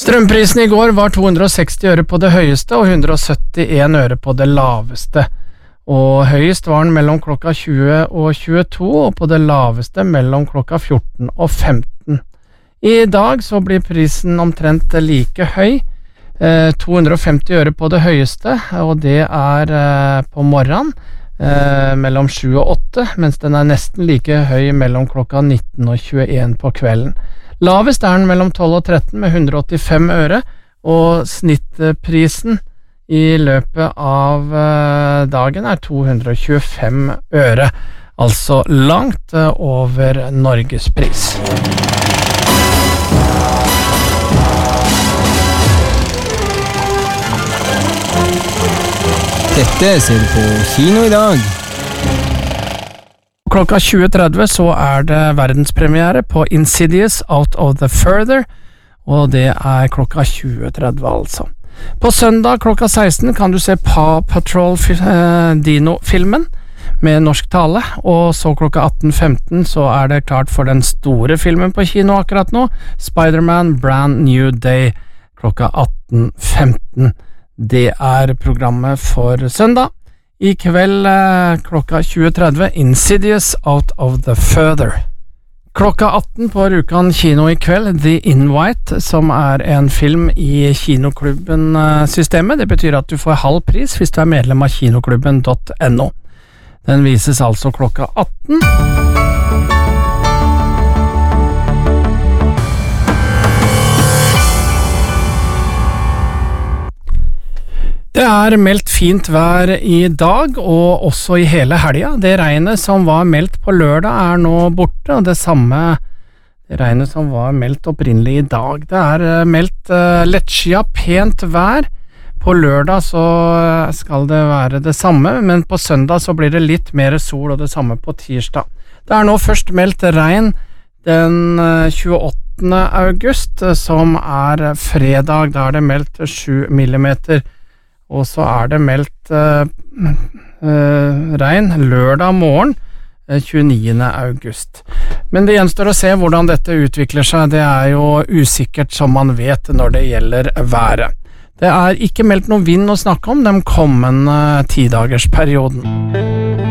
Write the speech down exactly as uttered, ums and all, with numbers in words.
Strømprisen i går var to hundre og seksti øre på det høyeste og hundre og syttien øre på det laveste. Og høyest var den mellom klokka tjue og tjueto, og på det laveste mellom klokka fjorten og femten. I dag så blir prisen omtrent like høy, eh, to hundre og femti øre på det høyeste, og det er eh, på morgenen, eh, mellom sju og åtte, mens den er nesten like høy mellom klokka nitten og tjueen på kvelden. Lavest er den mellom tolv og tretten med hundre og åttifem øre, og snittprisen i løpet av eh, dagen er to hundre og tjuefem øre, altså langt eh, over Norgespris. Dette ser du på kino i dag. Klokka tjue tretti så er det verdenspremiere på Insidious Out of the Further, og det er klokka tjue tretti altså. På søndag klokka seksten kan du se Paw Patrol eh, Dino-filmen med norsk tale, og så klokka atten femten så er det klart for den store filmen på kino akkurat nå, Spider-Man Brand New Day, klokka atten femten. Det er programmet for søndag. I kveld eh, klokka tjue tretti, Insidious Out of the Further. Klokka atten på Rjukan kino i kveld, The Invite, som er en film i kinoklubben-systemet. Det betyr at du får halv pris hvis du er medlem av kinoklubben punktum no. Den vises altså klokka atten. Det er meldt fint vær i dag, og også i hele helga. Det regnet som var meldt på lørdag er nå borte, og det samme det regnet som var meldt opprinnelig i dag. Det er meldt uh, lettskia, pent vær. På lørdag så skal det være det samme, men på søndag så blir det litt mer sol, og det samme på tirsdag. Det er nå først meldt regn den uh, tjueåttende august, som er fredag. Da er det meldt sju millimeter. Og så er det meldt uh, uh, regn lørdag morgen, uh, tjueniende august. Men det gjenstår å se hvordan dette utvikler seg. Det er jo usikkert som man vet når det gjelder været. Det er ikke meldt noe vind å snakke om den kommende tidagersperioden.